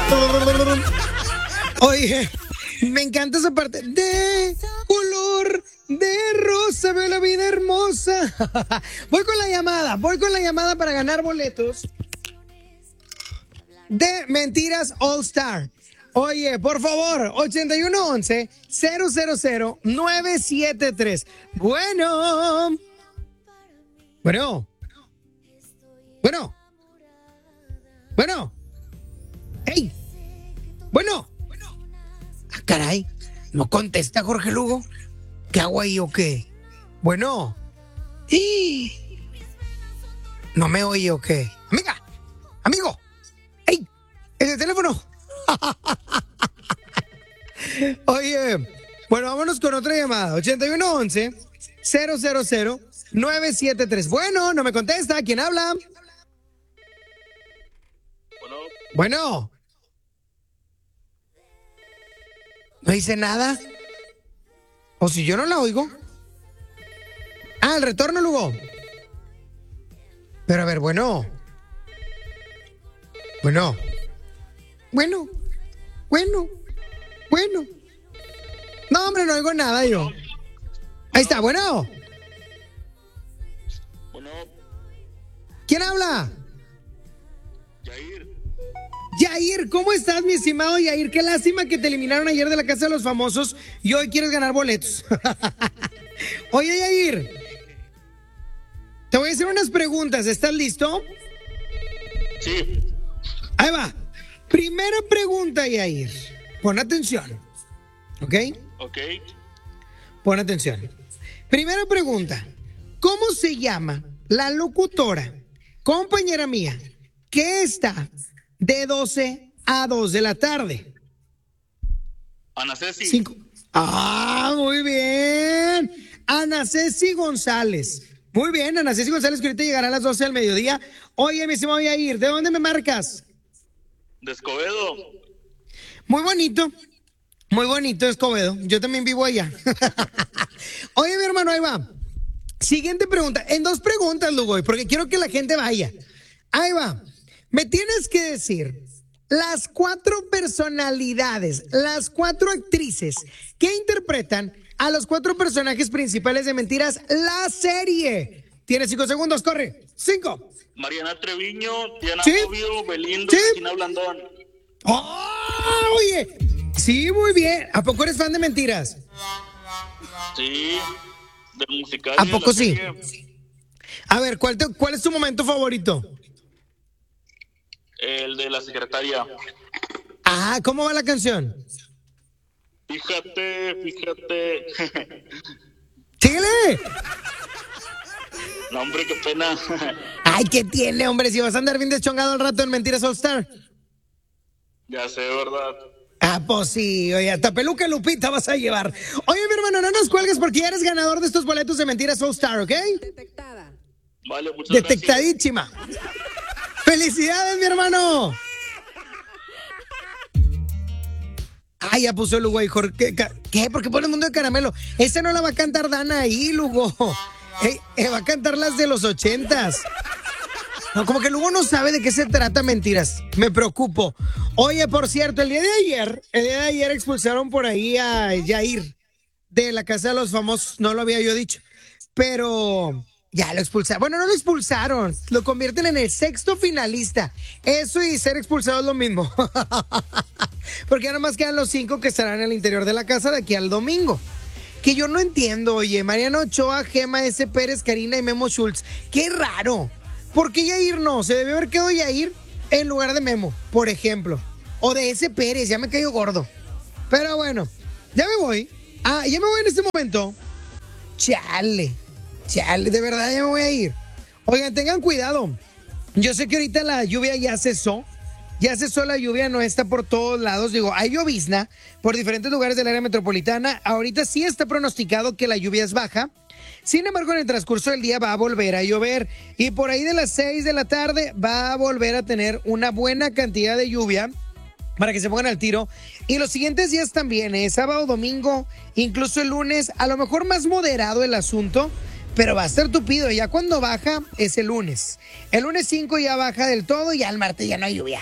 Oye, me encanta esa parte de color de rosa, veo la vida hermosa. Voy con la llamada para ganar boletos de Mentiras All Star. Oye, por favor, 8111-000-973. Bueno. Hey. Bueno. Ah, caray. ¿No contesta Jorge Lugo? ¿Qué hago ahí o qué? Bueno. ¡Y! ¿No me oye o qué? Amigo. ¡Ey! ¡El teléfono! Oye, bueno, vámonos con otra llamada. 8111-000-973. Bueno, no me contesta. ¿Quién habla? Bueno. ¿No dice nada? ¿O si yo no la oigo? Ah, el retorno, Lugo. Pero a ver, bueno. No, hombre, no oigo nada yo. Ahí está, bueno. ¿Quién habla? Yair, ¿cómo estás, mi estimado Yair? Qué lástima que te eliminaron ayer de la Casa de los Famosos y hoy quieres ganar boletos. Oye, Yair, te voy a hacer unas preguntas. ¿Estás listo? Sí. Ahí va. Primera pregunta, Yair. Pon atención. ¿Ok? Ok. Pon atención. Primera pregunta. ¿Cómo se llama la locutora, compañera mía, que está de 12 a 2 de la tarde? Ana Ceci. 5. Ah, muy bien. Ana Ceci González. Muy bien, Ana Ceci González, que ahorita llegará a las 12 del mediodía. Oye, mi estimado Yair, ¿de dónde me marcas? De Escobedo. Muy bonito Escobedo. Yo también vivo allá. Oye, mi hermano, ahí va. Siguiente pregunta. En 2 preguntas, Lugo, porque quiero que la gente vaya. Ahí va. Me tienes que decir las 4 personalidades, las 4 actrices que interpretan a los 4 personajes principales de Mentiras, la serie. Tienes 5 segundos, corre. 5. Mariana Treviño, Diana ¿Sí? Bobbio, Belinda, ¿Sí? Gina Blandón. ¡Oh! Oye, sí, muy bien. ¿A poco eres fan de Mentiras? Sí, del musical. ¿A y de poco la sí? serie. A ver, ¿cuál es tu momento favorito? El de la secretaria. Ah, ¿cómo va la canción? Fíjate. ¡Síguele! No, hombre, qué pena. Ay, ¿qué tiene, hombre? Si vas a andar bien deschongado al rato en Mentiras All Star. Ya sé, ¿verdad? Ah, pues sí, oye, hasta peluca Lupita vas a llevar. Oye, mi hermano, no nos cuelgues porque ya eres ganador de estos boletos de Mentiras All Star, ¿ok? Detectada. Vale, muchas Detectadísima. ¡Felicidades, mi hermano! Ay, ya puso Lugo ahí, Jorge. ¿Qué? ¿Por qué pone el mundo de caramelo? Esa no la va a cantar Dana ahí, Lugo. Va a cantar las de los 80s. No, como que Lugo no sabe de qué se trata Mentiras. Me preocupo. Oye, por cierto, el día de ayer expulsaron por ahí a Yair de la Casa de los Famosos. No lo había yo dicho. Pero ya lo expulsaron. Bueno, no lo expulsaron. Lo convierten en el 6º finalista. Eso y ser expulsado es lo mismo. Porque ya nomás quedan los 5 que estarán en el interior de la casa de aquí al domingo. Que yo no entiendo, oye, Mariano Ochoa, Gema S. Pérez, Karina y Memo Schultz. Qué raro. ¿Por qué Yair no? Se debió haber quedado Yair en lugar de Memo, por ejemplo. O de S. Pérez, ya me cayó gordo. Pero bueno, ya me voy. Ah, ya me voy en este momento. Chale, de verdad ya me voy a ir. Oigan, tengan cuidado. Yo sé que ahorita la lluvia ya cesó. Ya cesó la lluvia, no está por todos lados. Digo, hay llovizna por diferentes lugares del área metropolitana. Ahorita sí está pronosticado que la lluvia es baja. Sin embargo, en el transcurso del día va a volver a llover. Y por ahí de las 6 de la tarde va a volver a tener una buena cantidad de lluvia para que se pongan al tiro. Y los siguientes días también, sábado, domingo, incluso el lunes, a lo mejor más moderado el asunto, pero va a estar tupido. Ya cuando baja es el lunes. El lunes 5 ya baja del todo y al martes ya no hay lluvia.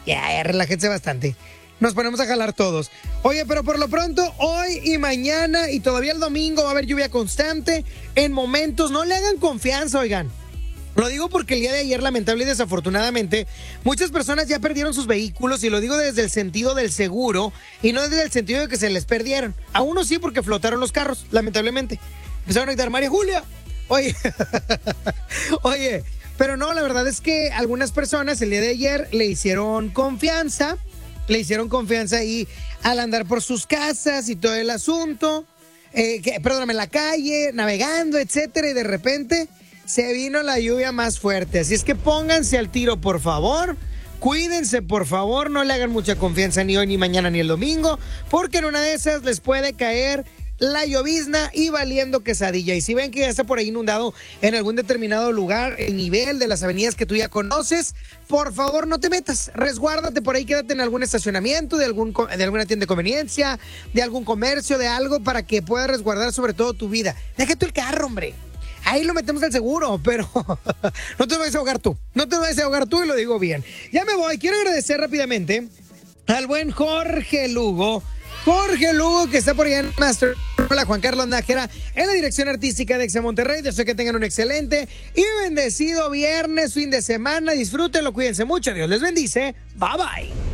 Ya, relájense bastante. Nos ponemos a jalar todos. Oye, pero por lo pronto, hoy y mañana y todavía el domingo va a haber lluvia constante. En momentos, no le hagan confianza, oigan. Lo digo porque el día de ayer, lamentable y desafortunadamente, muchas personas ya perdieron sus vehículos, y lo digo desde el sentido del seguro y no desde el sentido de que se les perdieron. A unos sí, porque flotaron los carros, lamentablemente. Empezaron a gritar, María Julia. Oye, oye, pero no, la verdad es que algunas personas el día de ayer le hicieron confianza ahí al andar por sus casas y todo el asunto, perdóname, en la calle, navegando, etcétera, y de repente se vino la lluvia más fuerte. Así es que pónganse al tiro, por favor. Cuídense, por favor. No le hagan mucha confianza ni hoy, ni mañana, ni el domingo, porque en una de esas les puede caer la llovizna y valiendo quesadilla. Y si ven que ya está por ahí inundado en algún determinado lugar, el nivel de las avenidas que tú ya conoces, por favor no te metas, resguárdate por ahí, quédate en algún estacionamiento de alguna tienda de conveniencia, de algún comercio, de algo, para que puedas resguardar sobre todo tu vida. Deja tú el carro, hombre. Ahí lo metemos al seguro, pero no te vayas a ahogar tú. No te vayas a ahogar tú, y lo digo bien. Ya me voy. Quiero agradecer rápidamente al buen Jorge Lugo. Jorge Lugo, que está por allá en Master. Hola, Juan Carlos Nájera, en la dirección artística de Exa Monterrey. Deseo que tengan un excelente y bendecido viernes, fin de semana. Disfrútenlo, cuídense mucho. Dios les bendice. Bye, bye.